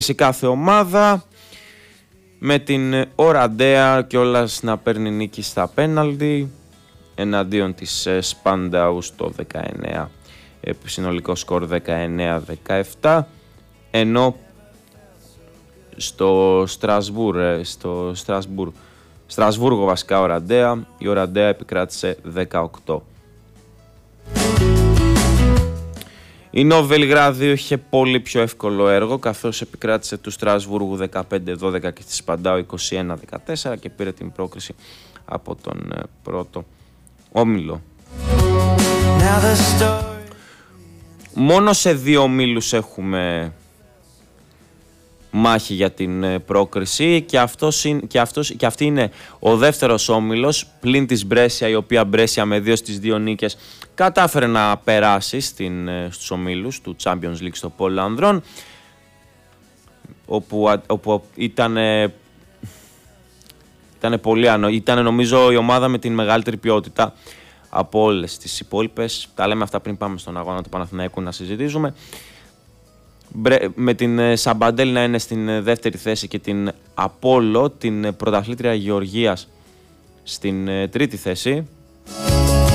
σε κάθε ομάδα, με την Οραντέα κιόλας να παίρνει νίκη στα πέναλτι εναντίον της Σπάνταου στο 19, συνολικό σκορ 19-17, ενώ στο Στρασβούργο βασικά Οραντέα, η Οραντέα επικράτησε 18. Η Νόβι Βελιγράδιο είχε πολύ πιο εύκολο έργο, καθώς επικράτησε του Στρασβούργου 15-12 και τη Σπαντάου 21-14 και πήρε την πρόκριση από τον πρώτο όμιλο. Μόνο σε 2 ομίλους έχουμε μάχη για την πρόκριση και αυτή είναι ο δεύτερος όμιλος πλην της Μπρέσια, η οποία Μπρέσια με 2 στις 2 νίκες κατάφερε να περάσει στους ομίλους του Champions League στο Πόλο Ανδρών, όπου ήταν νομίζω η ομάδα με την μεγαλύτερη ποιότητα από όλες τις υπόλοιπες. Τα λέμε αυτά πριν πάμε στον αγώνα του Παναθηναϊκού να συζητήσουμε. Με την Σαμπαντέλ να είναι στην δεύτερη θέση και την Απόλλω, την πρωταθλήτρια Γεωργίας, στην τρίτη θέση.